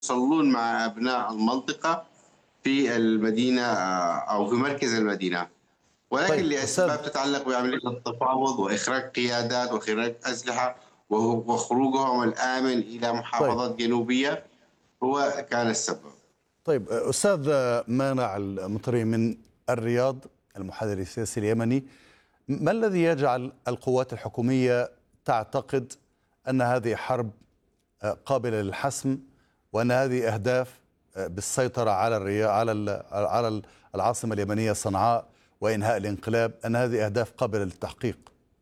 يصلون مع أبناء المنطقة في المدينة أو في مركز المدينة، ولكن طيب لأسباب أستاذ. تتعلق بعملية التفاوض وإخراج قيادات وإخراج أسلحة وخروجهم الآمن إلى طيب محافظات جنوبية هو كان السبب. طيب أستاذ مانع المطري من الرياض، المحلل السياسي اليمني، ما الذي يجعل القوات الحكومية تعتقد أن هذه حرب قابلة للحسم، وأن هذه أهداف بالسيطرة على على العاصمة اليمنية صنعاء وإنهاء الانقلاب، أن هذه أهداف قابلة للتحقيق؟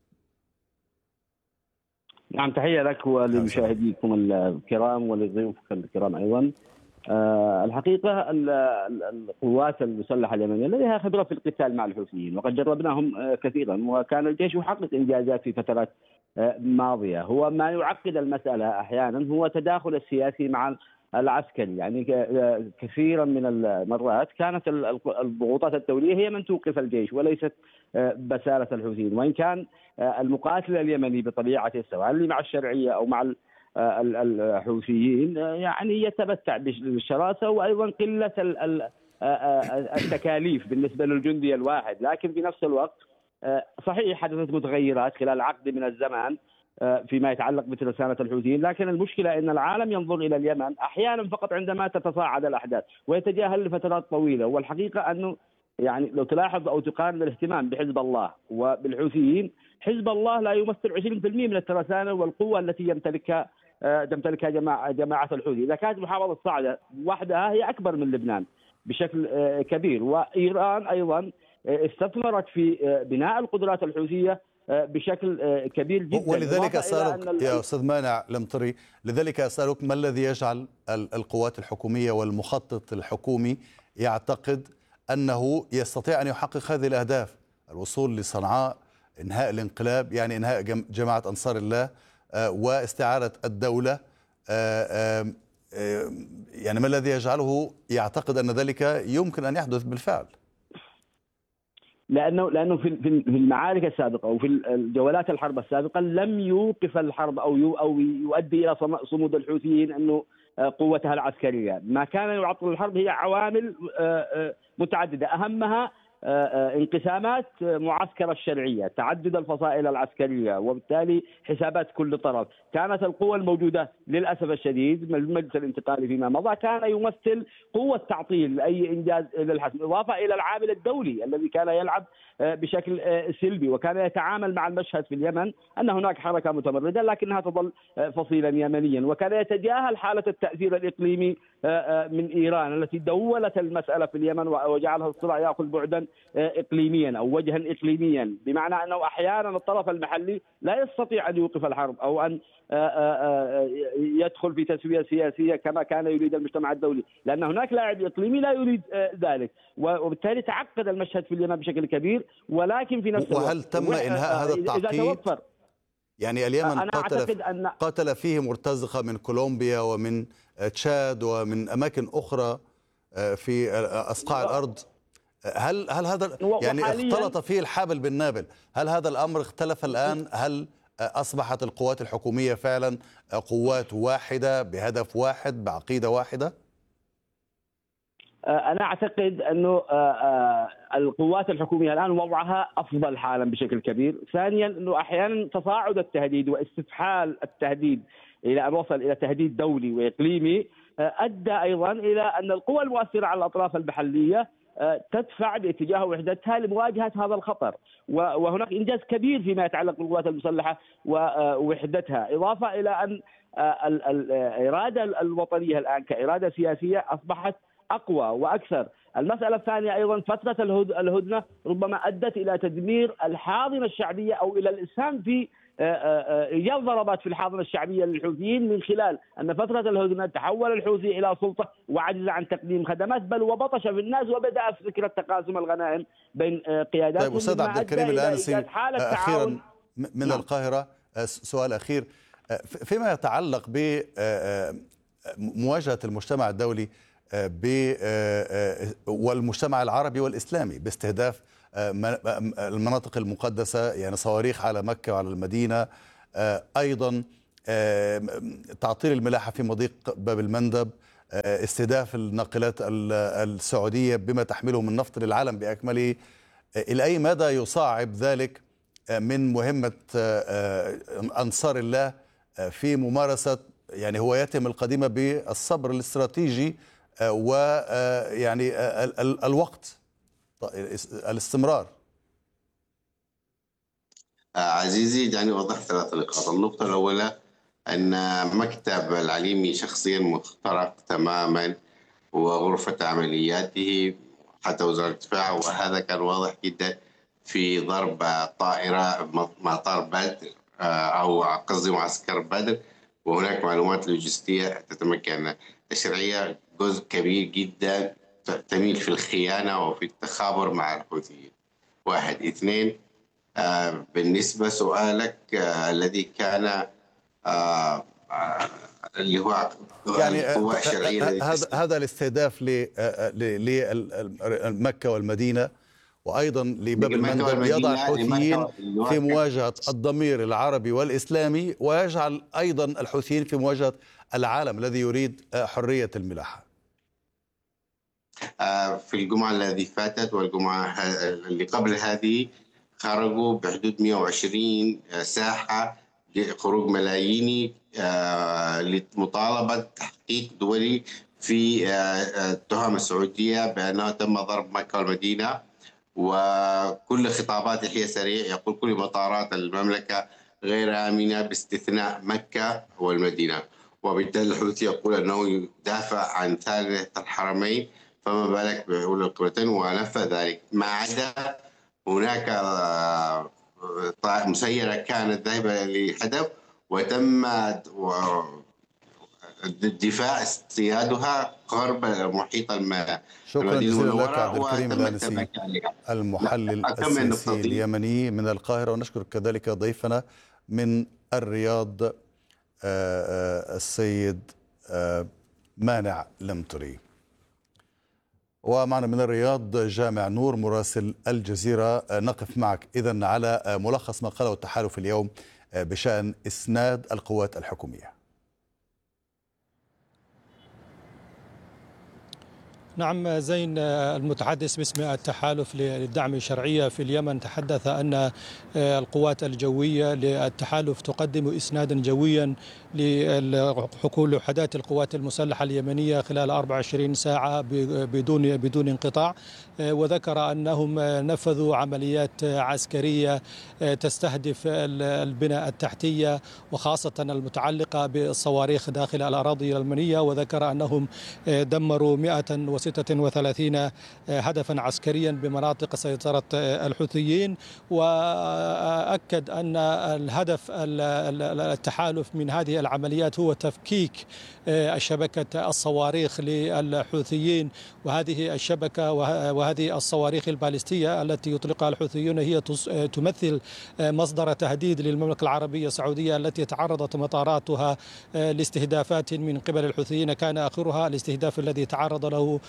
نعم، تحية لك ولمشاهديكم الكرام ولضيوفك الكرام أيضا. الحقيقة القوات المسلحة اليمنية لديها خبرة في القتال مع الحوثيين، وقد جربناهم كثيرا، وكان الجيش يحقق إنجازات في فترات ماضية. هو ما يعقد المسألة أحيانا هو تداخل السياسي مع العسكري، يعني كثيرا من المرات كانت الضغوطات الدولية هي من توقف الجيش وليست بسالة الحوثيين، وإن كان المقاتل اليمني بطبيعته سواء اللي مع الشرعية أو مع الحوثيين يعني يتمتع بالشراسة وأيضا قلة التكاليف بالنسبة للجندي الواحد، لكن في نفس الوقت صحيح حدثت متغيرات خلال عقد من الزمان فيما يتعلق بترسانة الحوثيين، لكن المشكلة أن العالم ينظر إلى اليمن أحيانا فقط عندما تتصاعد الأحداث ويتجاهل لفترات طويلة. والحقيقة أنه يعني لو تلاحظ أو تقارن الاهتمام بحزب الله وبالحوثيين، حزب الله لا يمثل 20% من الترسانة والقوة التي تمتلكها جماعة الحوثي. إذا كانت محافظة صعدة وحدها هي أكبر من لبنان بشكل كبير، وإيران أيضا استثمرت في بناء القدرات الحوثية بشكل كبير جدا. ولذلك أسألك يا أستاذ مانع المطري، لذلك أسألك ما الذي يجعل القوات الحكومية والمخطط الحكومي يعتقد أنه يستطيع أن يحقق هذه الأهداف، الوصول لصنعاء، إنهاء الانقلاب، يعني إنهاء جماعة أنصار الله واستعادة الدولة، يعني ما الذي يجعله يعتقد أن ذلك يمكن أن يحدث بالفعل؟ لأنه في المعارك السابقة أو في الجولات الحرب السابقة لم يوقف الحرب أو يؤدي إلى صمود الحوثيين أنه قوتها العسكرية. ما كان يعطل الحرب هي عوامل متعددة، أهمها انقسامات معسكر الشرعية، تعدد الفصائل العسكرية، وبالتالي حسابات كل طرف. كانت القوة الموجودة للأسف الشديد من المجلس الانتقالي فيما مضى كان يمثل قوة تعطيل أي إنجاز للحسم، إضافة إلى العامل الدولي الذي كان يلعب بشكل سلبي وكان يتعامل مع المشهد في اليمن أن هناك حركة متمردة لكنها تظل فصيلا يمنيا، وكان يتجاهل حالة التأثير الإقليمي من إيران التي دولت المسألة في اليمن وجعلها الصراع يأخذ بعدا إقليميا أو وجها إقليميا، بمعنى أنه أحيانا الطرف المحلي لا يستطيع أن يوقف الحرب أو أن يدخل في تسوية سياسية كما كان يريد المجتمع الدولي، لأن هناك لاعب إقليمي لا يريد ذلك، وبالتالي تعقد المشهد في اليمن بشكل كبير. ولكن في نفس الوقت وهل تم إنهاء هذا التعقيد؟ يعني اليمن قاتل فيه مرتزقة من كولومبيا ومن تشاد ومن أماكن أخرى في أصقاع الأرض. هل هذا يعني اختلط فيه الحابل بالنابل؟ هل هذا الأمر اختلف الآن؟ هل أصبحت القوات الحكومية فعلا قوات واحدة بهدف واحد بعقيدة واحدة؟ أنا أعتقد أنه القوات الحكومية الآن وضعها أفضل حالا بشكل كبير. ثانيا أنه أحيانا تصاعد التهديد واستفحال التهديد إلى أن وصل إلى تهديد دولي وإقليمي أدى أيضا إلى أن القوى المؤثرة على الأطراف المحلية تدفع باتجاه وحدتها لمواجهة هذا الخطر، وهناك إنجاز كبير فيما يتعلق بالقوات المسلحة ووحدتها، إضافة إلى أن الإرادة الوطنية الآن كإرادة سياسية أصبحت أقوى وأكثر. المسألة الثانية أيضا فترة الهدنة ربما أدت إلى تدمير الحاضنة الشعبية أو إلى الإسهام في إيجاد ضربات في الحاضنة الشعبية للحوثيين من خلال أن فترة الهدنة تحول الحوثي إلى سلطة وعجز عن تقديم خدمات بل وبطش في الناس وبدأ فكرة تقاسم الغنائم بين قياداتهم. طيب أستاذ عبد الكريم الآنسي، أخيرا من القاهرة سؤال أخير فيما يتعلق بمواجهة المجتمع الدولي والمجتمع العربي والإسلامي باستهداف المناطق المقدسة، يعني صواريخ على مكة وعلى المدينة، أيضا تعطيل الملاحة في مضيق باب المندب، استهداف الناقلات السعودية بما تحمله من نفط للعالم بأكمله، إلى أي مدى يصعب ذلك من مهمة أنصار الله في ممارسة يعني هواياتهم القديمة بالصبر الاستراتيجي ويعني الوقت الاستمرار؟ عزيزي، دعني أوضح 3 نقاط. النقطة الأولى أن مكتب العليمي شخصيا مخترق تماما وغرفة عملياته حتى وزارة الدفاع، وهذا كان واضح جدا في ضرب طائرة مطار بدر أو قصدي معسكر بدر، وهناك معلومات لوجستية تتمكن. التشريعية جزء كبير جدا تميل في الخيانة وفي التخابر مع الحوثيين. 1. 2. بالنسبة سؤالك الذي كان اللي هو يعني القوى الشرعية، هذا الاستهداف لمكة والمدينة وأيضا لباب المندب يضع الحوثيين في مواجهة الضمير العربي والإسلامي، ويجعل أيضا الحوثيين في مواجهة العالم الذي يريد حرية الملاحة. في الجمعة التي فاتت والجمعة اللي قبل هذه خرجوا بحدود 120 ساحة لخروج ملاييني لمطالبة تحقيق دولي في التهم السعودية بأنها تم ضرب مكة والمدينة، وكل خطاباته هي سريع، يقول كل مطارات المملكة غير آمنة باستثناء مكة والمدينة، وبالتالي الحوثي يقول أنه يدافع عن ثالث الحرمين، فما بالك بأولى القبلتين، ونفى ذلك. ما عدا هناك مسيرة كانت ذاهبة للهدف وتم الدفاع اصطيادها قرب محيط الماء. شكرا جزيلا لك عبد الكريم الآنسي المحلل السياسي اليمني من القاهرة، ونشكر كذلك ضيفنا من الرياض السيد مانع لمتري. ومعنا من الرياض جامع نور مراسل الجزيرة، نقف معك إذن على ملخص ما قاله التحالف اليوم بشأن إسناد القوات الحكومية. نعم زين، المتحدث باسم التحالف للدعم الشرعية في اليمن تحدث أن القوات الجوية للتحالف تقدم إسنادا جويا لوحدات القوات المسلحة اليمنية خلال 24 ساعة بدون انقطاع، وذكر أنهم نفذوا عمليات عسكرية تستهدف البنى التحتية وخاصة المتعلقة بالصواريخ داخل الأراضي اليمنية، وذكر أنهم دمروا 136 هدفا عسكريا بمناطق سيطرة الحوثيين، وأكد أن الهدف التحالف من هذه العمليات هو تفكيك شبكة الصواريخ للحوثيين، وهذه الشبكة وهذه الصواريخ البالستية التي يطلقها الحوثيون هي تمثل مصدر تهديد للمملكة العربية السعودية التي تعرضت مطاراتها لاستهدافات من قبل الحوثيين، كان آخرها الاستهداف الذي تعرض له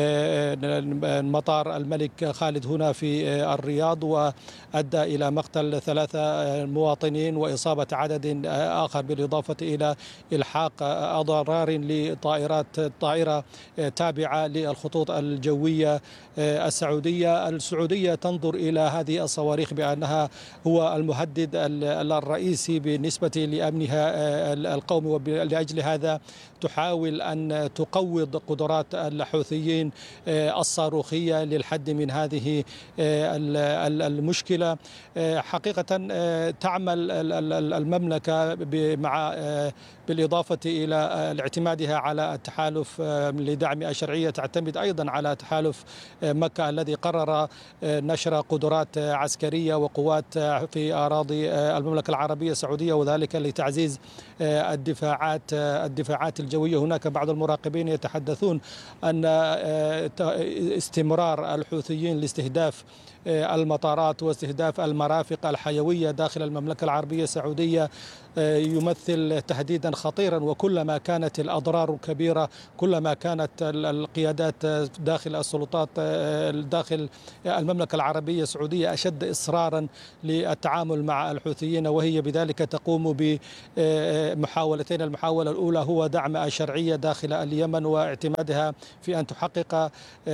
مطار الملك خالد هنا في الرياض، وأدى إلى مقتل 3 مواطنين وإصابة عدد آخر، بالإضافة إلى إلحاق أضرار طائرة تابعة للخطوط الجوية السعودية تنظر إلى هذه الصواريخ بأنها هو المهدد الرئيسي بالنسبة لأمنها القومي، ولأجل هذا تحاول أن تقوض قدرات الحوثيين الصاروخية للحد من هذه المشكلة. حقيقة تعمل المملكة بالإضافة إلى اعتمادها على التحالف لدعم الشرعية تعتمد أيضا على تحالف مكة الذي قرر نشر قدرات عسكرية وقوات في أراضي المملكة العربية السعودية، وذلك لتعزيز الدفاعات الجوية. هناك بعض المراقبين يتحدثون أن استمرار الحوثيين لاستهداف المطارات واستهداف المرافق الحيوية داخل المملكة العربية السعودية يمثل تهديدا خطيرا، وكلما كانت الأضرار كبيرة كلما كانت القيادات داخل السلطات داخل المملكة العربية السعودية أشد إصرارا للتعامل مع الحوثيين، وهي بذلك تقوم بمحاولتين. المحاولة الأولى هو دعم الشرعية داخل اليمن واعتمادها في أن تحقق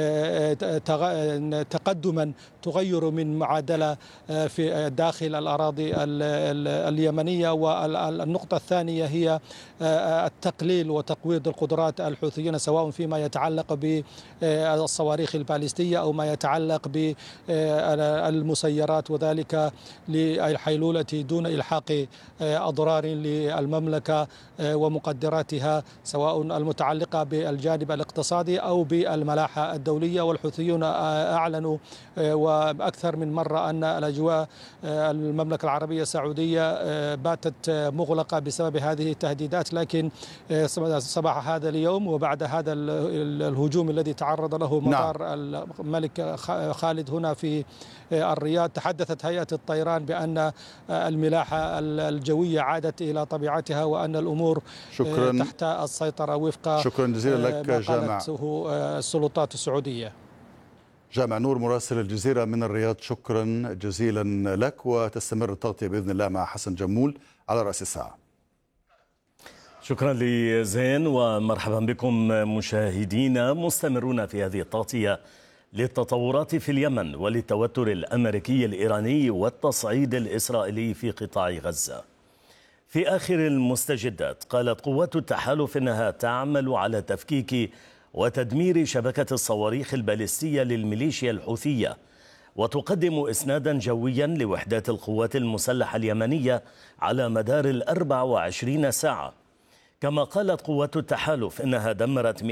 تقدما تغير من معادلة في داخل الأراضي اليمنية. والنقطة الثانية هي التقليل وتقويض القدرات الحوثيين، سواء فيما يتعلق بالصواريخ الباليستية أو ما يتعلق بالمسيرات، وذلك للحيلولة دون إلحاق أضرار للمملكة ومقدراتها، سواء المتعلقة بالجانب الاقتصادي أو بالملاحة الدولية. والحوثيون أعلنوا وأكثر من مرة أن الأجواء المملكة العربية السعودية باتت مغلقة بسبب هذه التهديدات، لكن صباح هذا اليوم وبعد هذا الهجوم الذي تعرض له مطار الملك خالد هنا في الرياض، تحدثت هيئة الطيران بأن الملاحة الجوية عادت إلى طبيعتها وأن الأمور تحت السيطرة وفق شكرا جزيلا لك جامع السلطات السعودية. جامع نور مراسل الجزيرة من الرياض، شكرا جزيلا لك، وتستمر التغطية بإذن الله مع حسن جمول على رأس الساعة. شكرا لزين ومرحبا بكم مشاهدينا، مستمرون في هذه التغطية للتطورات في اليمن وللتوتر الأمريكي الإيراني والتصعيد الإسرائيلي في قطاع غزة. في آخر المستجدات قالت قوات التحالف إنها تعمل على تفكيك وتدمير شبكة الصواريخ الباليستية للميليشيا الحوثية، وتقدم إسنادا جويا لوحدات القوات المسلحة اليمنية على مدار 24 ساعة. كما قالت قوات التحالف إنها دمرت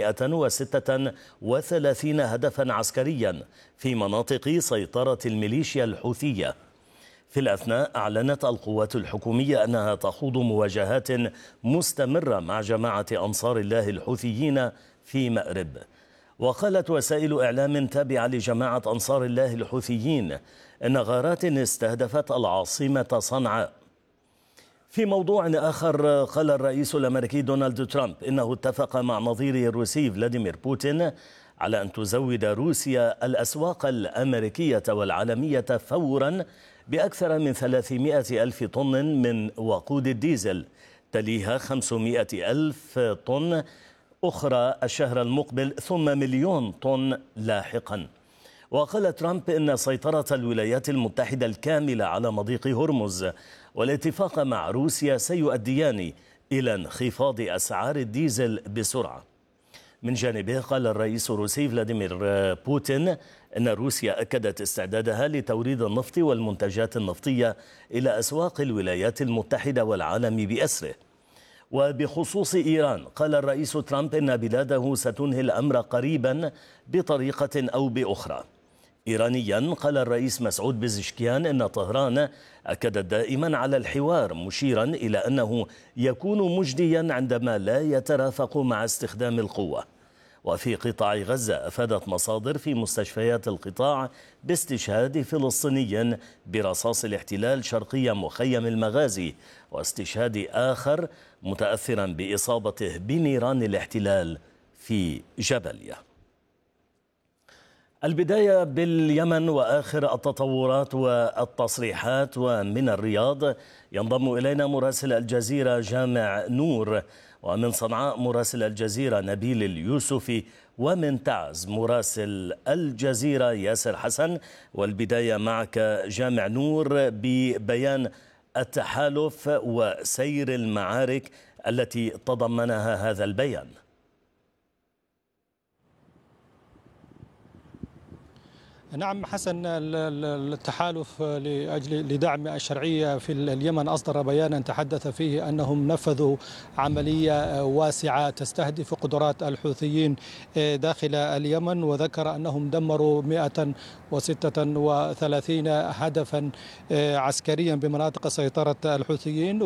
136 هدفا عسكريا في مناطق سيطرة الميليشيا الحوثية. في الأثناء أعلنت القوات الحكومية أنها تخوض مواجهات مستمرة مع جماعة أنصار الله الحوثيين في مأرب. وقالت وسائل إعلام تابعة لجماعة أنصار الله الحوثيين إن غارات استهدفت العاصمة صنعاء. في موضوع آخر قال الرئيس الأمريكي دونالد ترامب إنه اتفق مع نظيره الروسي فلاديمير بوتين على أن تزود روسيا الأسواق الأمريكية والعالمية فورا بأكثر من 300 ألف طن من وقود الديزل، تليها 500 ألف طن أخرى الشهر المقبل، ثم 1,000,000 طن لاحقا. وقال ترامب إن سيطرة الولايات المتحدة الكاملة على مضيق هرمز والاتفاق مع روسيا سيؤديان إلى انخفاض أسعار الديزل بسرعة. من جانبه قال الرئيس الروسي فلاديمير بوتين إن روسيا أكدت استعدادها لتوريد النفط والمنتجات النفطية إلى أسواق الولايات المتحدة والعالم بأسره. وبخصوص إيران قال الرئيس ترامب إن بلاده ستنهي الأمر قريبا بطريقة أو بأخرى. إيرانيا قال الرئيس مسعود بزشكيان إن طهران أكدت دائما على الحوار، مشيرا إلى أنه يكون مجديا عندما لا يترافق مع استخدام القوة. وفي قطاع غزة أفادت مصادر في مستشفيات القطاع باستشهاد فلسطيني برصاص الاحتلال شرقي مخيم المغازي، واستشهاد آخر متأثرا بإصابته بنيران الاحتلال في جبلية. البداية باليمن وآخر التطورات والتصريحات، ومن الرياض ينضم إلينا مراسل الجزيرة جامع نور، ومن صنعاء مراسل الجزيرة نبيل اليوسفي، ومن تعز مراسل الجزيرة ياسر حسن. والبداية معك جامع نور ببيان التحالف وسير المعارك التي تضمنها هذا البيان. نعم حسن، التحالف لدعم الشرعية في اليمن أصدر بيانا تحدث فيه أنهم نفذوا عملية واسعة تستهدف قدرات الحوثيين داخل اليمن، وذكر أنهم دمروا 136 هدفا عسكريا بمناطق سيطرة الحوثيين.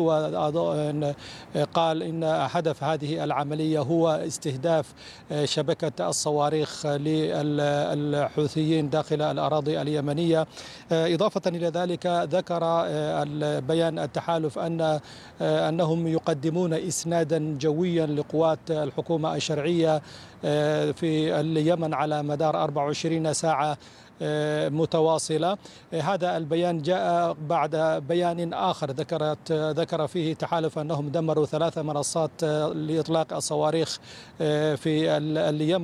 وقال إن هدف هذه العملية هو استهداف شبكة الصواريخ للحوثيين داخل داخل الأراضي اليمنية. إضافة إلى ذلك ذكر البيان التحالف أنهم يقدمون إسنادا جويا لقوات الحكومة الشرعية في اليمن على مدار 24 ساعة متواصلة. هذا البيان جاء بعد بيان آخر ذكر فيه تحالف أنهم دمروا 3 منصات لإطلاق الصواريخ في اليمن.